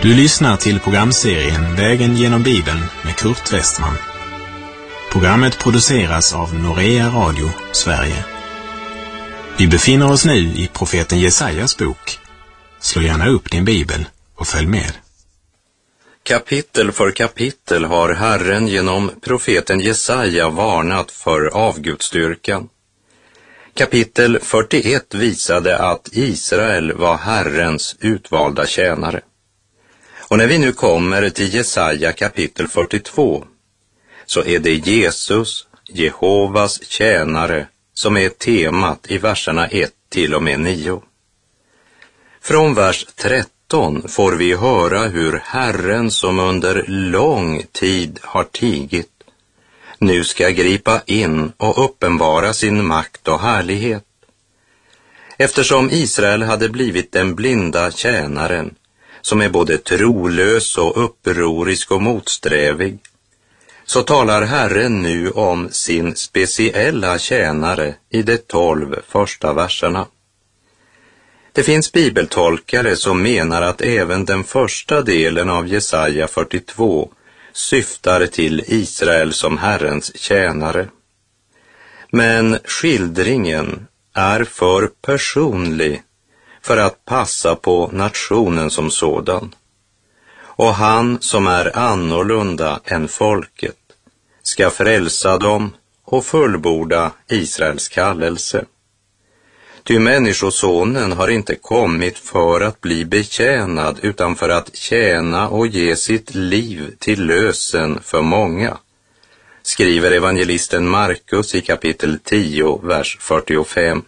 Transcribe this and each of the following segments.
Du lyssnar till programserien Vägen genom Bibeln med Kurt Westman. Programmet produceras av Norea Radio, Sverige. Vi befinner oss nu i profeten Jesajas bok. Slå gärna upp din bibel och följ med. Kapitel för kapitel har Herren genom profeten Jesaja varnat för avgudsdyrkan. Kapitel 41 visade att Israel var Herrens utvalda tjänare. Och när vi nu kommer till Jesaja kapitel 42 så är det Jesus, Jehovas tjänare, som är temat i verserna 1 till och med 9. Från vers 13 får vi höra hur Herren, som under lång tid har tigit, nu ska gripa in och uppenbara sin makt och härlighet. Eftersom Israel hade blivit den blinda tjänaren, som är både trolös och upprorisk och motsträvig, så talar Herren nu om sin speciella tjänare i de 12 första verserna. Det finns bibeltolkare som menar att även den första delen av Jesaja 42 syftar till Israel som Herrens tjänare. Men skildringen är för personlig för att passa på nationen som sådan. Och han som är annorlunda än folket ska frälsa dem och fullborda Israels kallelse. Ty människosonen har inte kommit för att bli betjänad utan för att tjäna och ge sitt liv till lösen för många, skriver evangelisten Markus i kapitel 10, vers 45.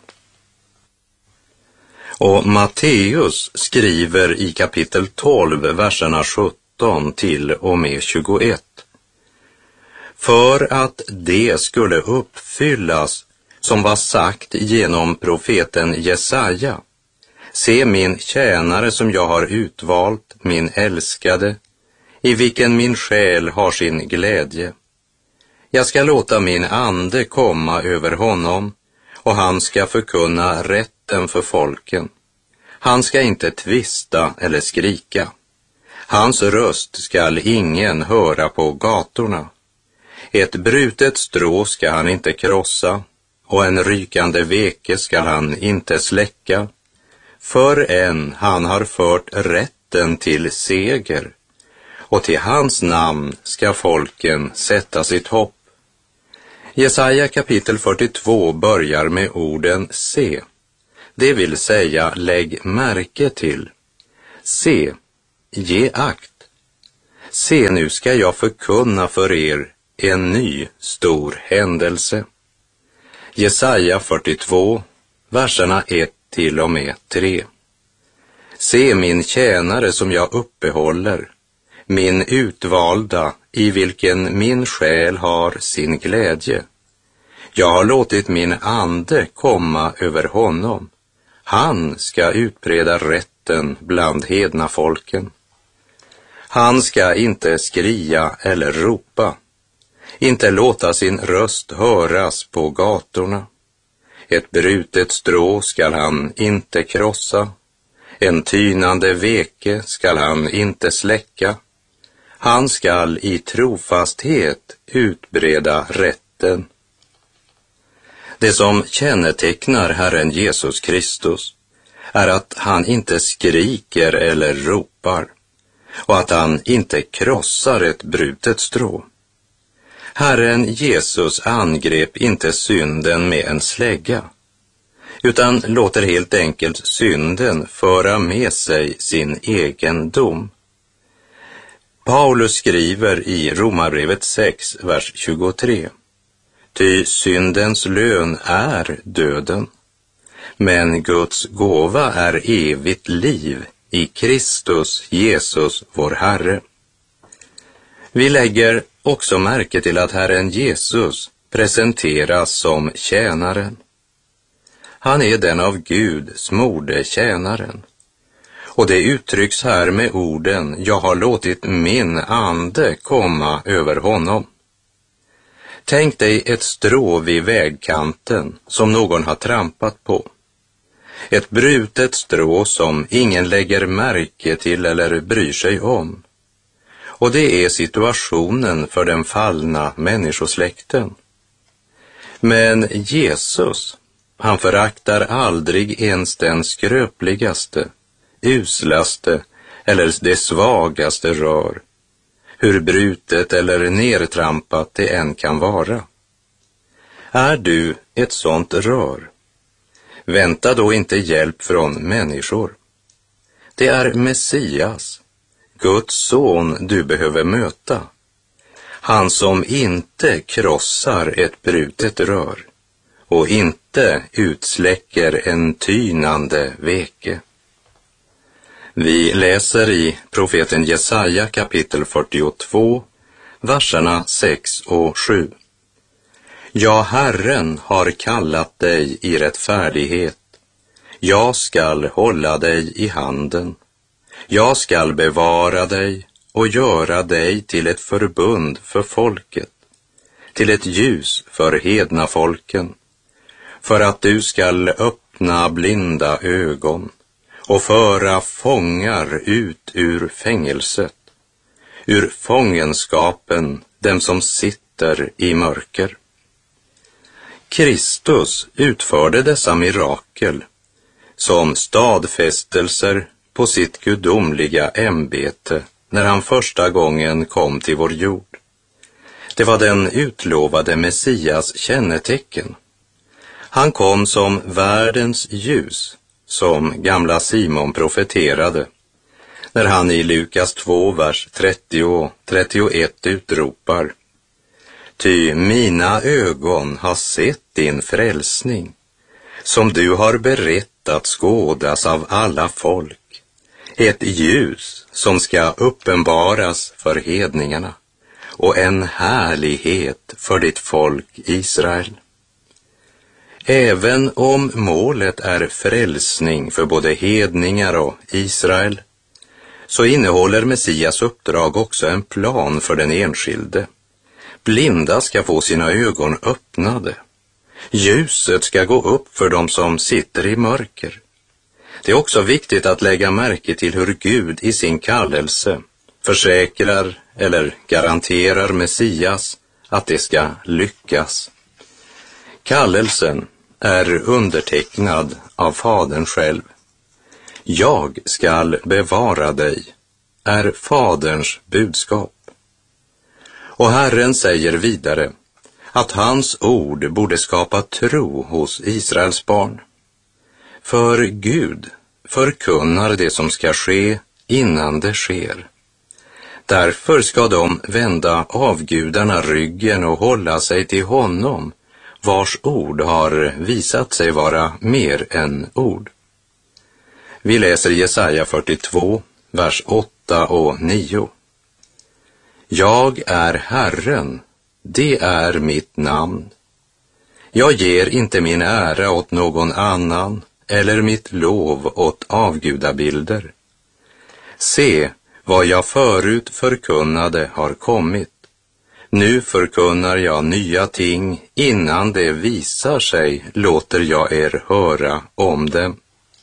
Och Matteus skriver i kapitel 12, verserna 17 till och med 21. För att det skulle uppfyllas som var sagt genom profeten Jesaja: se min tjänare som jag har utvalt, min älskade, i vilken min själ har sin glädje. Jag ska låta min ande komma över honom, och han ska förkunna rätten för folken. Han ska inte tvista eller skrika. Hans röst skall ingen höra på gatorna. Ett brutet strå ska han inte krossa, och en rykande veke ska han inte släcka, förrän han har fört rätten till seger, och till hans namn ska folken sätta sitt hopp. Jesaja kapitel 42 börjar med orden se, det vill säga lägg märke till. Se, ge akt. Se, nu ska jag förkunna för er en ny stor händelse. Jesaja 42, verserna 1 till och med 3. Se min tjänare som jag uppehåller, min utvalda, i vilken min själ har sin glädje. Jag har låtit min ande komma över honom. Han ska utbreda rätten bland hedna folken. Han ska inte skria eller ropa, inte låta sin röst höras på gatorna. Ett brutet strå skall han inte krossa, en tynande veke skall han inte släcka. Han skall i trofasthet utbreda rätten. Det som kännetecknar Herren Jesus Kristus är att han inte skriker eller ropar, och att han inte krossar ett brutet strå. Herren Jesus angrep inte synden med en slägga, utan låter helt enkelt synden föra med sig sin egen dom. Paulus skriver i Romarbrevet 6, vers 23. Ty syndens lön är döden, men Guds gåva är evigt liv i Kristus Jesus vår Herre. Vi lägger också märke till att Herren Jesus presenteras som tjänaren. Han är den av Gud smorde tjänaren. Och det uttrycks här med orden, jag har låtit min ande komma över honom. Tänk dig ett strå vid vägkanten som någon har trampat på. Ett brutet strå som ingen lägger märke till eller bryr sig om. Och det är situationen för den fallna människosläkten. Men Jesus, han föraktar aldrig ens den skröpligaste, uslaste eller det svagaste rör, hur brutet eller nertrampat det än kan vara. Är du ett sånt rör? Vänta då inte hjälp från människor. Det är Messias, Guds son, du behöver möta. Han som inte krossar ett brutet rör och inte utsläcker en tynande veke. Vi läser i profeten Jesaja kapitel 42, verserna 6 och 7. Ja, Herren har kallat dig i rättfärdighet. Jag skall hålla dig i handen. Jag skall bevara dig och göra dig till ett förbund för folket, till ett ljus för hedna folken, för att du skall öppna blinda ögon och föra fångar ut ur fängelset, ur fångenskapen, dem som sitter i mörker. Kristus utförde dessa mirakel som stadfästelser på sitt gudomliga ämbete när han första gången kom till vår jord. Det var den utlovade Messias kännetecken. Han kom som världens ljus, som gamla Simon profeterade, när han i Lukas 2, vers 30 och 31 utropar: Ty mina ögon har sett din frälsning, som du har berett att skådas av alla folk, ett ljus som ska uppenbaras för hedningarna och en härlighet för ditt folk Israel. Även om målet är frälsning för både hedningar och Israel, så innehåller Messias uppdrag också en plan för den enskilde. Blinda ska få sina ögon öppnade. Ljuset ska gå upp för dem som sitter i mörker. Det är också viktigt att lägga märke till hur Gud i sin kallelse försäkrar eller garanterar Messias att det ska lyckas. Kallelsen är undertecknad av Fadern själv. Jag skall bevara dig, är Faderns budskap. Och Herren säger vidare att hans ord borde skapa tro hos Israels barn. För Gud förkunnar det som ska ske innan det sker. Därför ska de vända avgudarna ryggen och hålla sig till honom, vars ord har visat sig vara mer än ord. Vi läser Jesaja 42, vers 8 och 9. Jag är Herren, det är mitt namn. Jag ger inte min ära åt någon annan eller mitt lov åt avgudabilder. Se, vad jag förut förkunnade har kommit. Nu förkunnar jag nya ting, innan det visar sig låter jag er höra om dem.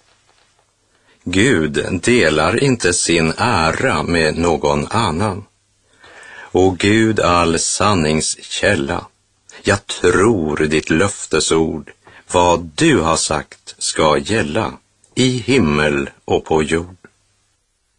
Gud delar inte sin ära med någon annan. O Gud, all sanningskälla, jag tror ditt löftesord, vad du har sagt ska gälla i himmel och på jord.